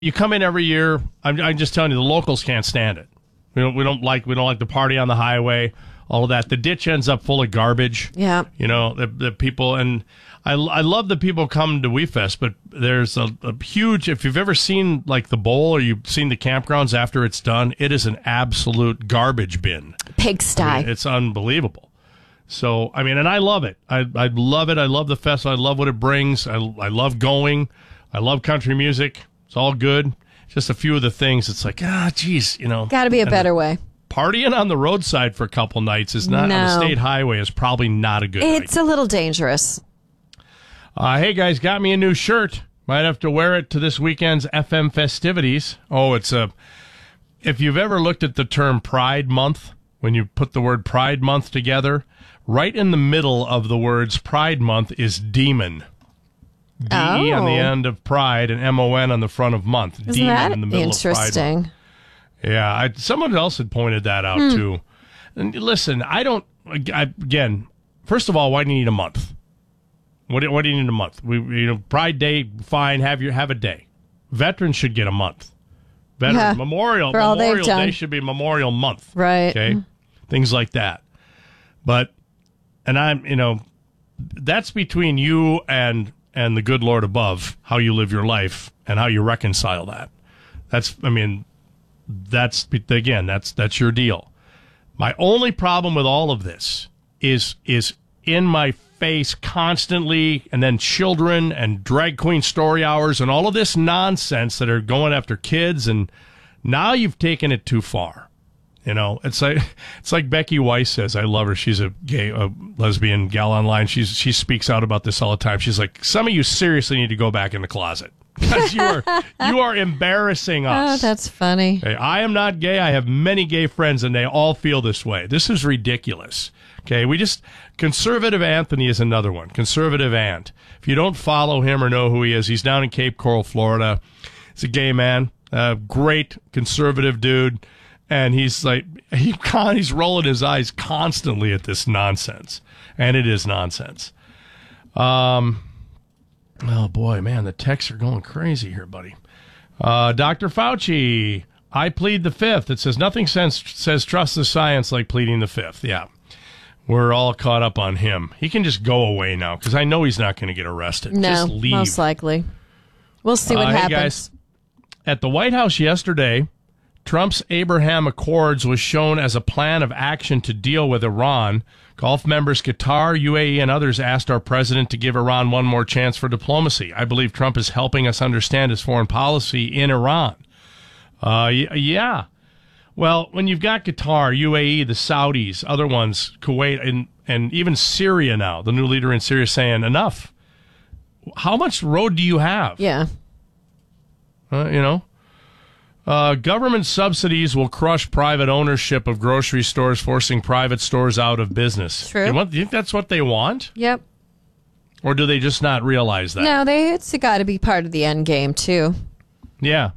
You come in every year. I'm just telling you, the locals can't stand it. We don't like the party on the highway, all of that. The ditch ends up full of garbage. Yeah. The people, and I love the people come to WeFest, but there's a huge, if you've ever seen like the bowl or you've seen the campgrounds after it's done, it is an absolute garbage bin. Pigsty. It's unbelievable. So, and I love it. I love it. I love the festival. I love what it brings. I love going. I love country music. It's all good. Just a few of the things. It's like, geez, Got to be a better way. Partying on the roadside for a couple nights is not, on the state highway is probably not a good idea. It's a little dangerous. Hey, guys, got me a new shirt. Might have to wear it to this weekend's FM festivities. Oh, if you've ever looked at the term Pride Month, when you put the word Pride Month together, right in the middle of the words Pride Month is demon. D-E on the end of pride and M-O-N on the front of month. Isn't demon that in the middle of Pride Month. Yeah, someone else had pointed that out, too. And listen, again, first of all, why do you need a month? What do you need a month? Pride Day, fine, have a day. Veterans should get a month. Memorial Day should be Memorial Month. Right. Okay? Things like that. But, that's between you and the good Lord above, how you live your life and how you reconcile that. That's your deal. My only problem with all of this is in my face constantly, and then children and drag queen story hours and all of this nonsense that are going after kids, and now you've taken it too far. It's like Becky Weiss says. I love her. She's a lesbian gal online. She speaks out about this all the time. She's like, some of you seriously need to go back in the closet because you are embarrassing us. Oh, that's funny. Okay, I am not gay. I have many gay friends, and they all feel this way. This is ridiculous. Okay, Conservative Anthony is another one. Conservative Ant. If you don't follow him or know who he is, he's down in Cape Coral, Florida. He's a gay man, great conservative dude. And he's like, he's rolling his eyes constantly at this nonsense. And it is nonsense. Oh, boy, man, the texts are going crazy here, buddy. Dr. Fauci, I plead the fifth. It says nothing says trust the science like pleading the fifth. Yeah, we're all caught up on him. He can just go away now because I know he's not going to get arrested. No, just leave. Most likely. We'll see what happens. Hey guys, at the White House yesterday, Trump's Abraham Accords was shown as a plan of action to deal with Iran. Gulf members Qatar, UAE, and others asked our president to give Iran one more chance for diplomacy. I believe Trump is helping us understand his foreign policy in Iran. Yeah. Well, when you've got Qatar, UAE, the Saudis, other ones, Kuwait, and even Syria now, the new leader in Syria saying, enough. How much road do you have? Yeah. Government subsidies will crush private ownership of grocery stores, forcing private stores out of business. True. Do you think that's what they want? Yep. Or do they just not realize that? No, it's got to be part of the end game, too. Yeah.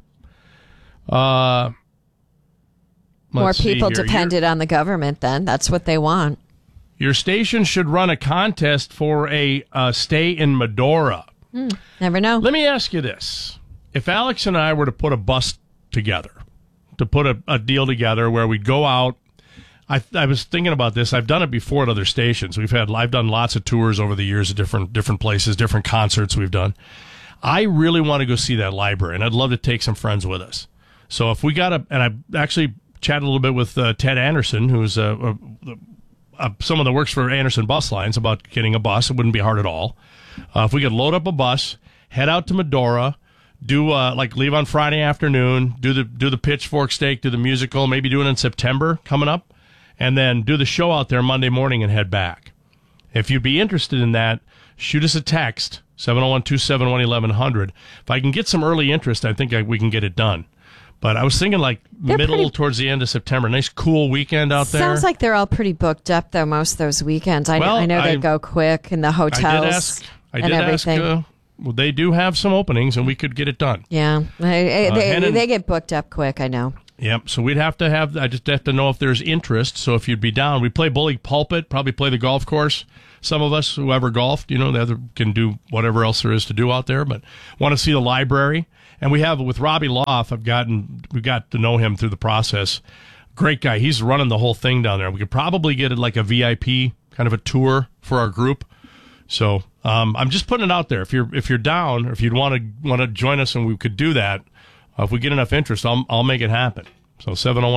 More people dependent on the government, then. That's what they want. Your station should run a contest for a stay in Medora. Never know. Let me ask you this. If Alex and I were to put a bus together, to put a deal together where we'd go out, I was thinking about this. I've done it before at other stations. I've done lots of tours over the years at different places, different concerts we've done. I really want to go see that library, and I'd love to take some friends with us. So if we got and I actually chatted a little bit with Ted Anderson, who's someone that works for Anderson Bus Lines, about getting a bus. It wouldn't be hard at all. If we could load up a bus, head out to Medora, do leave on Friday afternoon, do the Pitchfork Steak, do the musical, maybe do it in September coming up, and then do the show out there Monday morning and head back. If you'd be interested in that, shoot us a text, 701-271-1100. If I can get some early interest, I think we can get it done. But I was thinking towards the end of September. Nice cool weekend out there. Sounds like they're all pretty booked up, though, most of those weekends. I know they go quick in the hotels and everything. Well, they do have some openings, and we could get it done. Yeah. They get booked up quick, I know. Yep. So we'd have to I just have to know if there's interest. So if you'd be down, we play Bully Pulpit, probably play the golf course. Some of us, whoever golfed, the other can do whatever else there is to do out there, but want to see the library. And we have with Robbie Loff. We got to know him through the process. Great guy. He's running the whole thing down there. We could probably get it like a VIP kind of a tour for our group. So I'm just putting it out there. If you're down, or if you'd want to join us and we could do that, if we get enough interest, I'll make it happen. So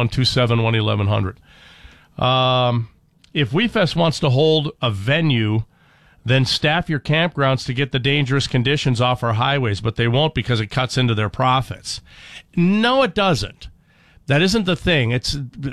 701-271-1100. If WeFest wants to hold a venue, then staff your campgrounds to get the dangerous conditions off our highways, but they won't because it cuts into their profits. No, it doesn't. That isn't the thing. It's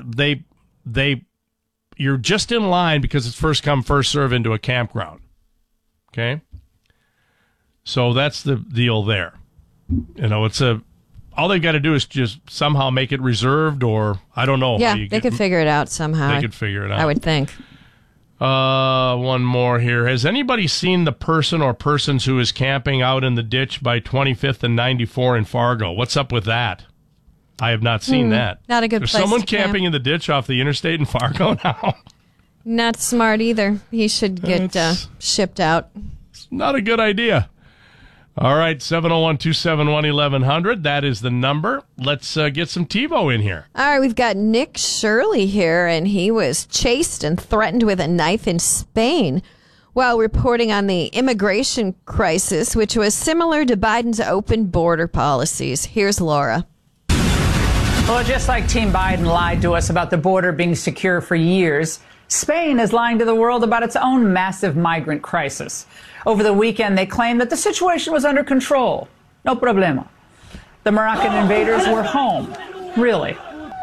you're just in line because it's first come, first serve into a campground. Okay? So that's the deal there. You know, all they've got to do is just somehow make it reserved, or I don't know. Yeah, they could figure it out somehow. They could figure it out. I would think. One more here. Has anybody seen the person or persons who is camping out in the ditch by 25th and 94 in Fargo? What's up with that? I have not seen that. Not a good There's place someone to camp. camping in the ditch off the interstate in Fargo now. Not smart either. He should get shipped out. It's not a good idea. All right, 701-271-1100. That is the number. Let's get some TiVo in here. All right, we've got Nick Shirley here, and he was chased and threatened with a knife in Spain while reporting on the immigration crisis, which was similar to Biden's open border policies. Here's Laura. Well, just like Team Biden lied to us about the border being secure for years, Spain is lying to the world about its own massive migrant crisis. Over the weekend, they claimed that the situation was under control. No problema. The Moroccan invaders were home. Really.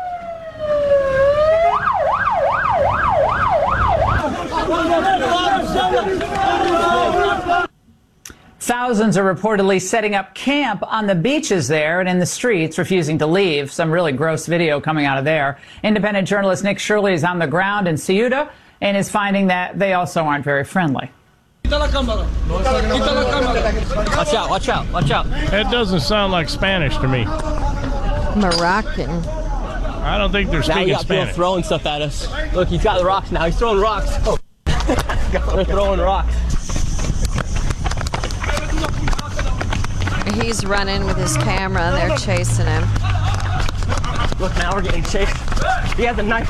Thousands are reportedly setting up camp on the beaches there and in the streets, refusing to leave. Some really gross video coming out of there. Independent journalist Nick Shirley is on the ground in Ceuta and is finding that they also aren't very friendly. Watch out, watch out, watch out. It doesn't sound like Spanish to me. Moroccan. I don't think they're speaking Spanish. People throwing stuff at us. Look, he's got the rocks now. He's throwing rocks. Oh. They're throwing rocks. He's running with his camera. They're chasing him. Look, now we're getting chased. He has a knife.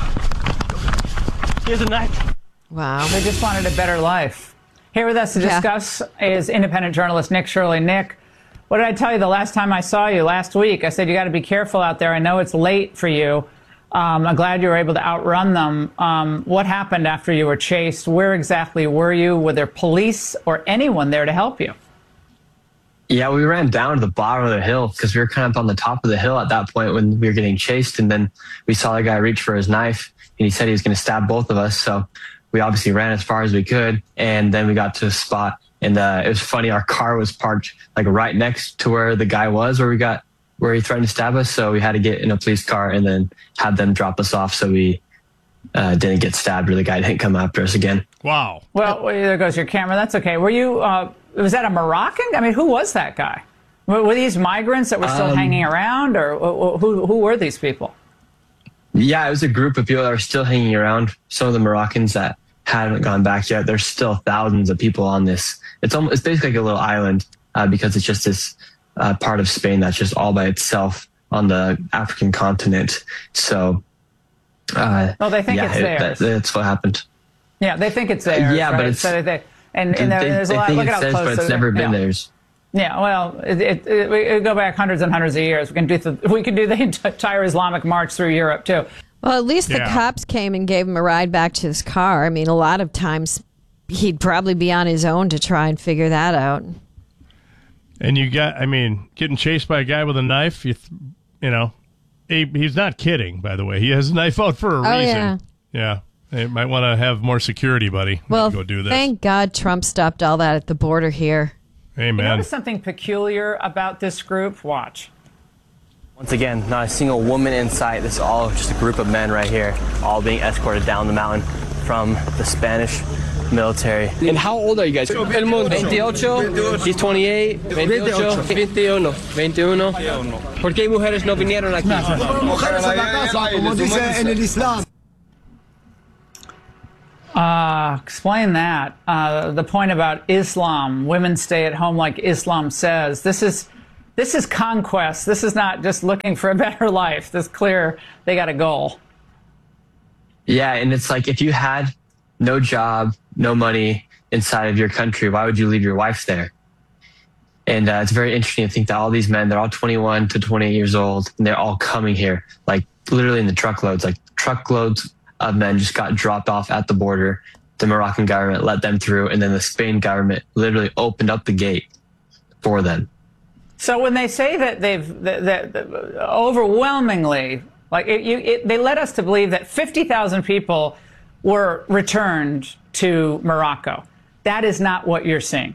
He has a knife. Wow. They just wanted a better life. Here with us to discuss is independent journalist Nick Shirley. Nick, what did I tell you the last time I saw you last week? I said you got to be careful out there. I know it's late for you. I'm glad you were able to outrun them. What happened after you were chased? Where exactly were you? Were there police or anyone there to help you? Yeah, we ran down to the bottom of the hill because we were kind of on the top of the hill at that point when we were getting chased. And then we saw the guy reach for his knife and he said he was going to stab both of us. So we obviously ran as far as we could. And then we got to a spot and it was funny. Our car was parked like right next to where the guy was, where he threatened to stab us. So we had to get in a police car and then have them drop us off so we didn't get stabbed or the guy didn't come after us again. Wow. Well, there goes your camera. That's okay. Were you, was that a Moroccan? I mean, who was that guy? Were these migrants that were still hanging around, or who were these people? Yeah, it was a group of people that were still hanging around. Some of the Moroccans that hadn't gone back yet. There's still thousands of people on this. It's basically like a little island because it's just this part of Spain that's just all by itself on the African continent. So, they think it's theirs. That's what happened. Yeah, they think it's theirs. Yeah, right? but it's so there's a lot. Look at how close. But it's never been theirs. Yeah, well, we go back hundreds and hundreds of years. We can do the entire Islamic march through Europe too. Well, at least the cops came and gave him a ride back to his car. I mean, a lot of times he'd probably be on his own to try and figure that out. And getting chased by a guy with a knife, you know, he's not kidding, by the way. He has a knife out for a reason. Yeah. You might want to have more security, buddy. Well, go do this. Thank God Trump stopped all that at the border here. Amen. You notice something peculiar about this group? Watch. Once again, not a single woman in sight. This is all just a group of men right here, all being escorted down the mountain from the Spanish military. And how old are you guys? El mundo. 28. He's 28. 28. 21. 21. ¿Por qué mujeres no vinieron aquí? Mujeres a la casa, como dice en el Islam. Explain that. The point about Islam, women stay at home like Islam says. This is This is conquest. This is not just looking for a better life. This is clear they got a goal. Yeah, and it's like if you had no job, no money inside of your country, why would you leave your wife there? And it's very interesting to think that all these men, they're all 21 to 28 years old, and they're all coming here, like literally in the truckloads. Like truckloads of men just got dropped off at the border. The Moroccan government let them through, and then the Spain government literally opened up the gate for them. So when they say that that overwhelmingly, like they led us to believe that 50,000 people were returned to Morocco. That is not what you're seeing.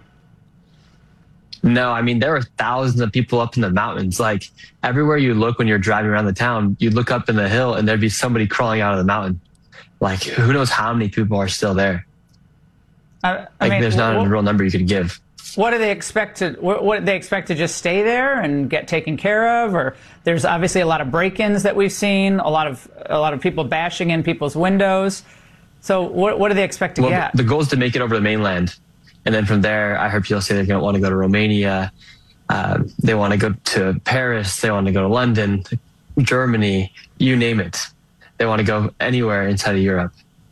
No, I mean, there were thousands of people up in the mountains. Like everywhere you look when you're driving around the town, you look up in the hill and there'd be somebody crawling out of the mountain. Like who knows how many people are still there? I mean, there's not a real number you could give. What do they expect to? What do they expect to just stay there and get taken care of? Or there's obviously a lot of break-ins that we've seen, a lot of people bashing in people's windows. So what do they expect to get? The goal is to make it over the mainland, and then from there, I heard people say they're going to want to go to Romania. They want to go to Paris. They want to go to London, Germany, you name it. They want to go anywhere inside of Europe.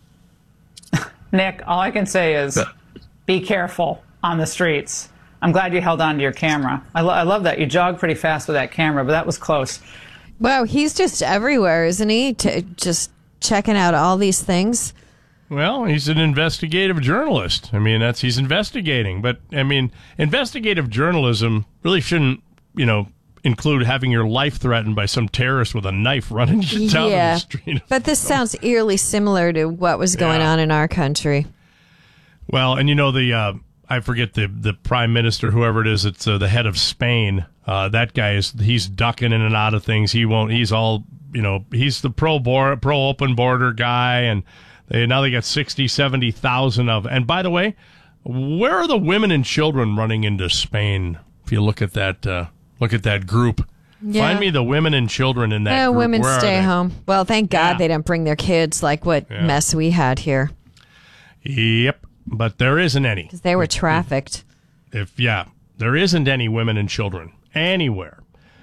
Nick, all I can say is be careful on the streets. I'm glad you held on to your camera. I love that. You jogged pretty fast with that camera, but that was close. Wow, he's just everywhere, isn't he? Just checking out all these things. Well, he's an investigative journalist. I mean, he's investigating. But, I mean, investigative journalism really shouldn't, include having your life threatened by some terrorist with a knife running you down the street. But this sounds eerily similar to what was going on in our country. Well, and I forget the prime minister, whoever it is, it's the head of Spain. That guy he's ducking in and out of things. He's all, he's the pro open border guy, and now they got 60, 70,000 of. And by the way, where are the women and children running into Spain? If you look at that group, find me the women and children in that group. Women stay home. Well, thank God they didn't bring their kids like what mess we had here. Yep, but there isn't any. Because they were trafficked. There isn't any women and children anywhere.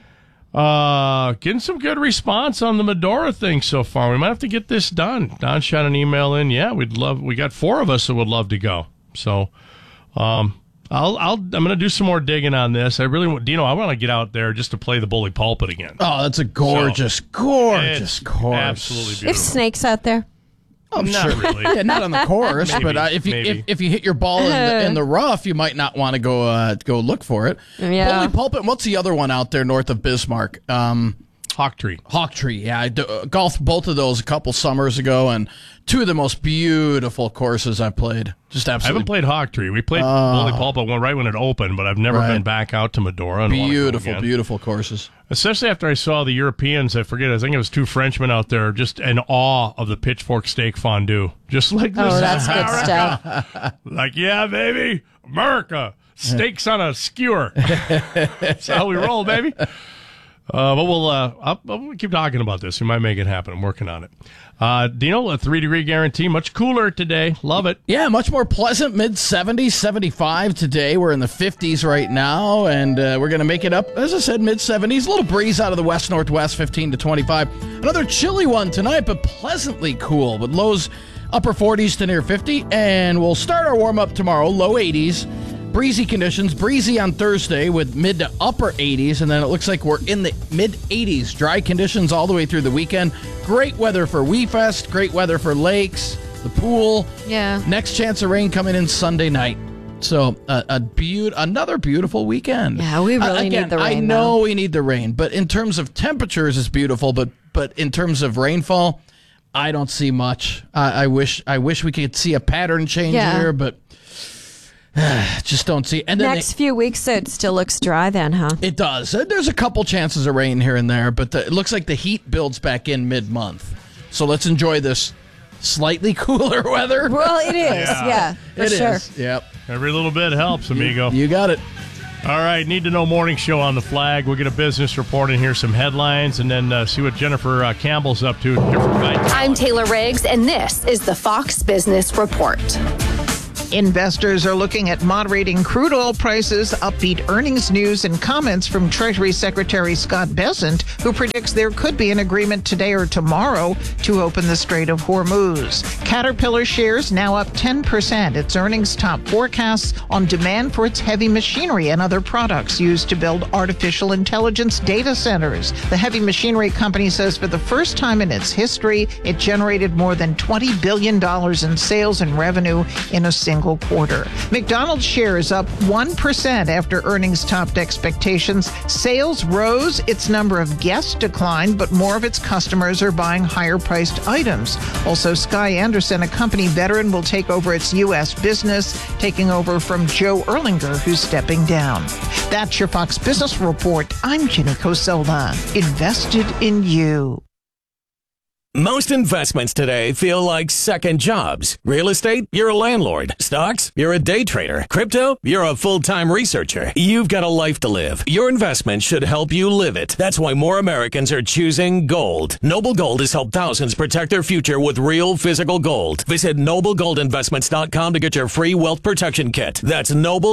Getting some good response on the Medora thing so far. We might have to get this done. Don shot an email in. Yeah, we got 4 of us that would love to go. So, I'm going to do some more digging on this. I want to get out there just to play the bully pulpit again. Oh, that's a gorgeous course. Absolutely beautiful. If snakes out there. Oh, not sure. Really. Yeah, not on the course, but if you hit your ball in the rough, you might not want to go look for it. Yeah. Bully pulpit. What's the other one out there north of Bismarck? Hawktree. Yeah, I golfed both of those a couple summers ago, and 2 of the most beautiful courses I've played. Just absolutely. I haven't played Hawktree. We played Bully Pulpit right when it opened, but I've never been back out to Medora. Beautiful courses. Especially after I saw the Europeans. I think it was 2 Frenchmen out there, just in awe of the pitchfork steak fondue. Just like this. Oh, that's good stuff. Like, yeah, baby, America, steaks on a skewer. That's how we roll, baby. But we'll keep talking about this. We might make it happen. I'm working on it. Dino, a 3-degree guarantee. Much cooler today. Love it. Yeah, much more pleasant. Mid-70s, 75 today. We're in the 50s right now, and we're going to make it up, as I said, mid-70s. A little breeze out of the west-northwest, 15 to 25. Another chilly one tonight, but pleasantly cool, with lows upper 40s to near 50. And we'll start our warm-up tomorrow, low 80s. Breezy conditions, breezy on Thursday with mid to upper 80s, and then it looks like we're in the mid 80s. Dry conditions all the way through the weekend. Great weather for WeFest, great weather for lakes, the pool. Yeah. Next chance of rain coming in Sunday night. So another beautiful weekend. Yeah, we really need the rain. I know we need the rain, but in terms of temperatures, it's beautiful. But in terms of rainfall, I don't see much. I wish we could see a pattern change here, but. Just don't see. And then next few weeks, it still looks dry then, huh? It does. There's a couple chances of rain here and there, but it looks like the heat builds back in mid-month. So let's enjoy this slightly cooler weather. Well, it is. Yeah, for sure. Yep. Every little bit helps, amigo. You got it. All right, Need to Know Morning Show on the flag. We'll get a business report and hear some headlines, and then see what Jennifer Campbell's up to. I'm Taylor Riggs, and this is the Fox Business Report. Investors are looking at moderating crude oil prices, upbeat earnings news, and comments from Treasury Secretary Scott Bessent, who predicts there could be an agreement today or tomorrow to open the Strait of Hormuz. Caterpillar shares now up 10%. Its earnings top forecasts on demand for its heavy machinery and other products used to build artificial intelligence data centers. The heavy machinery company says for the first time in its history, it generated more than $20 billion in sales and revenue in a single quarter. McDonald's shares up 1% after earnings topped expectations. Sales rose, its number of guests declined, but more of its customers are buying higher-priced items. Also, Sky Anderson, a company veteran, will take over its U.S. business, taking over from Joe Erlinger, who's stepping down. That's your Fox Business Report. I'm Jenny Coselda. Invested in you. Most investments today feel like second jobs. Real estate, you're a landlord. Stocks, you're a day trader. Crypto, you're a full-time researcher. You've got a life to live. Your investment should help you live it. That's why more Americans are choosing gold. Noble Gold has helped thousands protect their future with real physical gold. Visit NobleGoldInvestments.com to get your free wealth protection kit. That's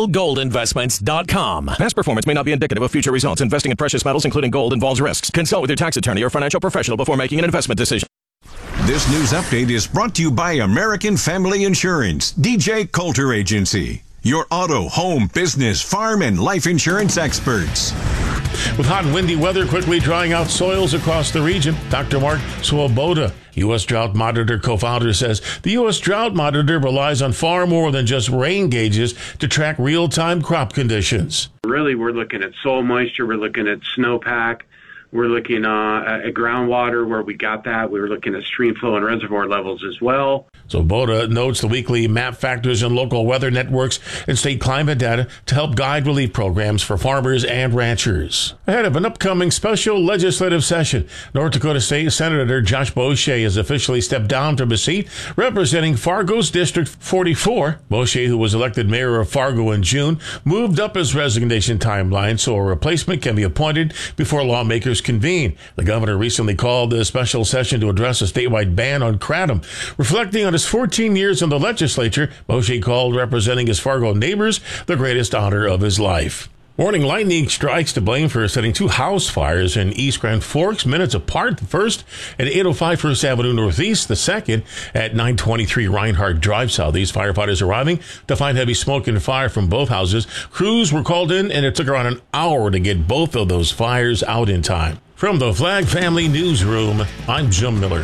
NobleGoldInvestments.com. Past performance may not be indicative of future results. Investing in precious metals, including gold, involves risks. Consult with your tax attorney or financial professional before making an investment decision. This news update is brought to you by American Family Insurance, DJ Coulter Agency, your auto, home, business, farm, and life insurance experts. With hot and windy weather quickly drying out soils across the region, Dr. Mark Swoboda, U.S. Drought Monitor co-founder, says the U.S. Drought Monitor relies on far more than just rain gauges to track real-time crop conditions. Really, we're looking at soil moisture, we're looking at snowpack, we're looking at groundwater where we got that. We were looking at stream flow and reservoir levels as well. So Boda notes the weekly map factors in local weather networks and state climate data to help guide relief programs for farmers and ranchers. Ahead of an upcoming special legislative session, North Dakota State Senator Josh Boucher has officially stepped down from his seat representing Fargo's District 44. Boucher, who was elected mayor of Fargo in June, moved up his resignation timeline so a replacement can be appointed before lawmakers convene. The governor recently called a special session to address a statewide ban on kratom. Reflecting on his 14 years in the legislature, Boucher called representing his Fargo neighbors the greatest honor of his life. Warning lightning strikes to blame for setting two house fires in East Grand Forks, minutes apart. The first at 805 First Avenue Northeast, the second at 923 Reinhardt Drive Southeast. Firefighters arriving to find heavy smoke and fire from both houses. Crews were called in, and it took around an hour to get both of those fires out in time. From the Flag Family Newsroom, I'm Jim Miller.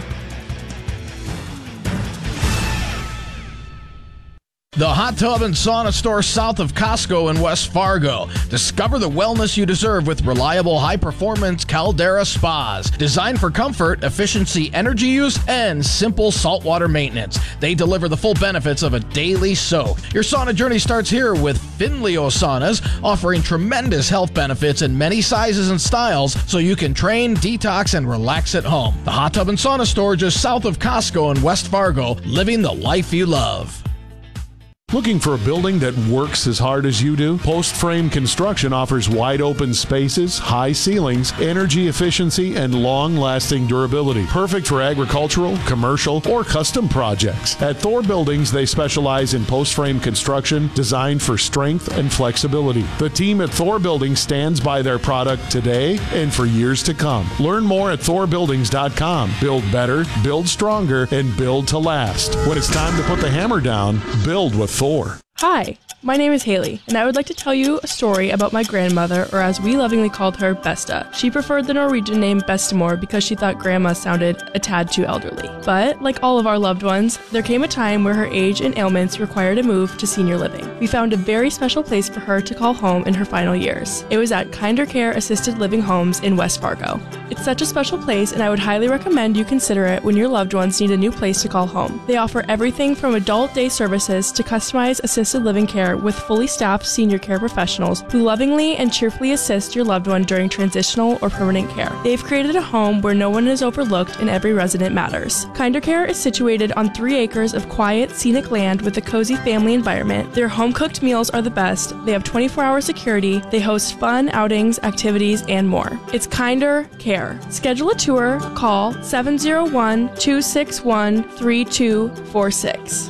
The Hot Tub and Sauna Store south of Costco in West Fargo. Discover the wellness you deserve with reliable, high-performance Caldera spas. Designed for comfort, efficiency, energy use, and simple saltwater maintenance. They deliver the full benefits of a daily soak. Your sauna journey starts here with Finleo Saunas, offering tremendous health benefits in many sizes and styles so you can train, detox, and relax at home. The Hot Tub and Sauna Store just south of Costco in West Fargo, living the life you love. Looking for a building that works as hard as you do? Post Frame Construction offers wide open spaces, high ceilings, energy efficiency, and long-lasting durability. Perfect for agricultural, commercial, or custom projects. At Thor Buildings, they specialize in post frame construction designed for strength and flexibility. The team at Thor Buildings stands by their product today and for years to come. Learn more at thorbuildings.com. Build better, build stronger, and build to last. When it's time to put the hammer down, build with Thor. Hi, my name is Haley, and I would like to tell you a story about my grandmother, or as we lovingly called her, Besta. She preferred the Norwegian name Bestemor because she thought grandma sounded a tad too elderly. But, like all of our loved ones, there came a time where her age and ailments required a move to senior living. We found a very special place for her to call home in her final years. It was at Kinder Care Assisted Living Homes in West Fargo. It's such a special place, and I would highly recommend you consider it when your loved ones need a new place to call home. They offer everything from adult day services to customized assisted living care with fully staffed senior care professionals who lovingly and cheerfully assist your loved one during transitional or permanent care. They've created a home where no one is overlooked and every resident matters. Kinder Care is situated on 3 acres of quiet, scenic land with a cozy family environment. Their home-cooked meals are the best. They have 24-hour security. They host fun outings, activities, and more. It's Kinder Care. Schedule a tour. Call 701-261-3246.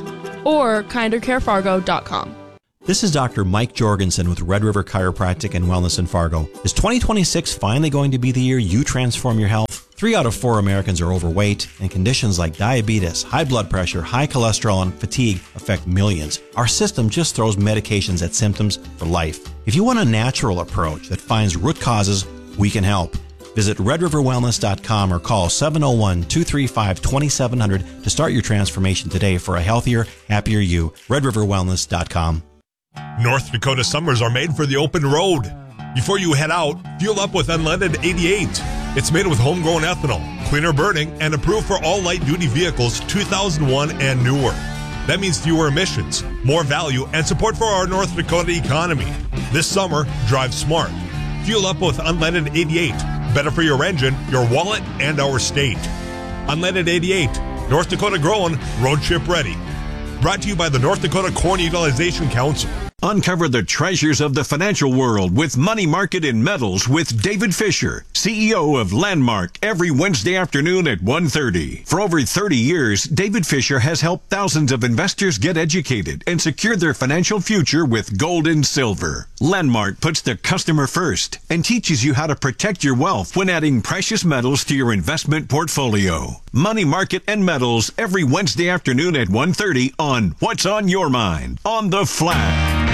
or kindercarefargo.com. This is Dr. Mike Jorgensen with Red River Chiropractic and Wellness in Fargo. Is 2026 finally going to be the year you transform your health? 3 out of 4 Americans are overweight, and conditions like diabetes, high blood pressure, high cholesterol, and fatigue affect millions. Our system just throws medications at symptoms for life. If you want a natural approach that finds root causes, we can help. Visit redriverwellness.com or call 701-235-2700 to start your transformation today for a healthier, happier you. redriverwellness.com. North Dakota summers are made for the open road. Before you head out, fuel up with Unleaded 88. It's made with homegrown ethanol, cleaner burning, and approved for all light-duty vehicles 2001 and newer. That means fewer emissions, more value, and support for our North Dakota economy. This summer, drive smart. Fuel up with Unleaded 88. Better for your engine, your wallet, and our state. Unleaded 88. North Dakota grown, road trip ready. Brought to you by the North Dakota Corn Utilization Council. Uncover the treasures of the financial world with Money Market and Metals with David Fisher, CEO of Landmark, every Wednesday afternoon at 1:30. For over 30 years, David Fisher has helped thousands of investors get educated and secure their financial future with gold and silver. Landmark puts the customer first and teaches you how to protect your wealth when adding precious metals to your investment portfolio. Money Market and Metals every Wednesday afternoon at 1:30 on What's on Your Mind on The Flag.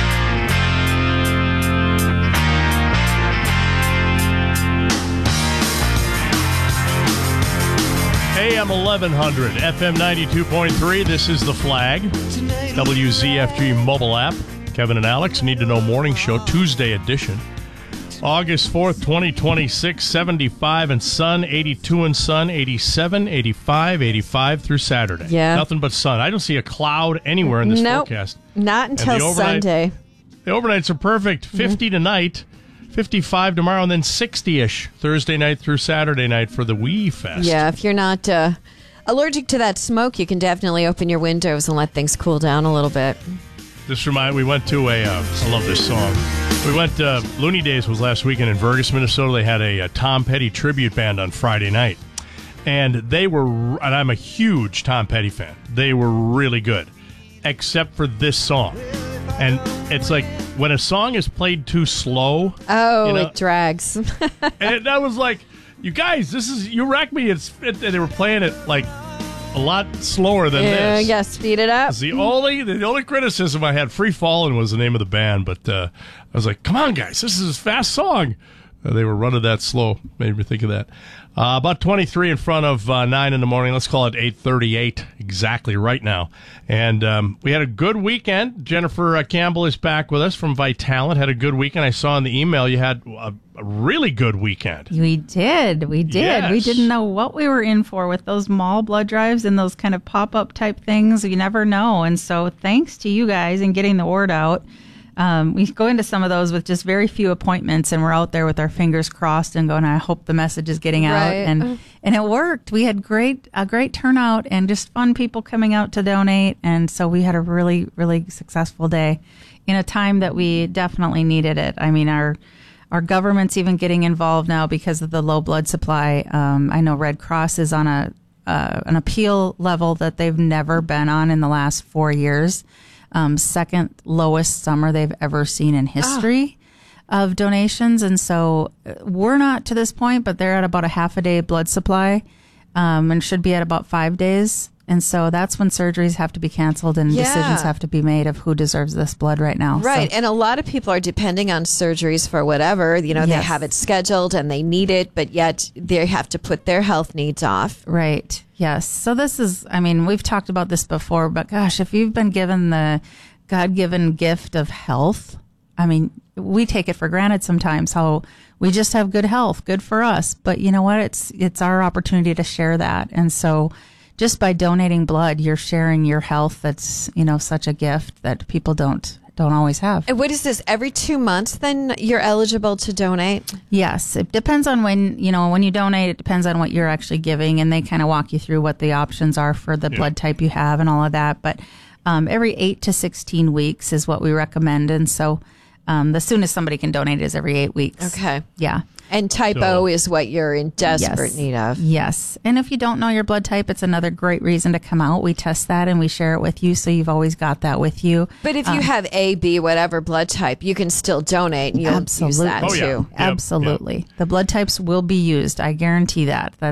AM 1100, FM 92.3. This is The Flag. WZFG mobile app. Kevin and Alex Need to Know Morning Show, Tuesday edition. August 4th, 2026, 75 and sun, 82 and sun, 87, 85 through Saturday. Yeah. Nothing but sun. I don't see a cloud anywhere in this forecast. Not until Sunday. The overnights are perfect. 50 tonight, 55 tomorrow, and then 60-ish Thursday night through Saturday night for the Wee Fest. Yeah, if you're not allergic to that smoke, you can definitely open your windows and let things cool down a little bit. We went to I love this song. We went, Looney Days was last weekend in Vergas, Minnesota. They had a Tom Petty tribute band on Friday night. And and I'm a huge Tom Petty fan. They were really good, except for this song. And it's like when a song is played too slow. Oh, it drags. And I was like, you guys, you wreck me. They were playing it like a lot slower than this. Yeah, speed it up. The only criticism I had, Free Fallin' was the name of the band, but I was like, come on, guys, this is a fast song. They were running that slow. Made me think of that. About 23 in front of 9 in the morning. Let's call it 8:38 exactly right now. And we had a good weekend. Jennifer Campbell is back with us from Vitalant. Had a good weekend. I saw in the email you had a really good weekend. We did. Yes. We didn't know what we were in for with those mall blood drives and those kind of pop-up type things. You never know. And so thanks to you guys and getting the word out. We go into some of those with just very few appointments, and we're out there with our fingers crossed and going, I hope the message is getting out. Right. And it worked. We had a great turnout and just fun people coming out to donate. And so we had a really, really successful day in a time that we definitely needed it. I mean, our government's even getting involved now because of the low blood supply. I know Red Cross is on an appeal level that they've never been on in the last 4 years. Second lowest summer they've ever seen in history of donations. And so we're not to this point, but they're at about a half a day blood supply, and should be at about 5 days. And so that's when surgeries have to be canceled and decisions have to be made of who deserves this blood right now. Right. So, and a lot of people are depending on surgeries for whatever, they have it scheduled and they need it, but yet they have to put their health needs off. Right. Yes. So this is, we've talked about this before, but gosh, if you've been given the God-given gift of health, we take it for granted sometimes how we just have good health, good for us. But you know what? It's our opportunity to share that. And so just by donating blood, you're sharing your health. That's, such a gift that people don't always have. And what is this? Every 2 months, then you're eligible to donate? Yes. It depends on when you donate, it depends on what you're actually giving. And they kind of walk you through what the options are for the blood type you have and all of that. But every 8 to 16 weeks is what we recommend. And so the soonest somebody can donate is every 8 weeks. Okay. Yeah. And type O is what you're in desperate need of. Yes. And if you don't know your blood type, it's another great reason to come out. We test that and we share it with you, so you've always got that with you. But if you have A, B, whatever blood type, you can still donate and you'll use that too. Absolutely. The blood types will be used. I guarantee that.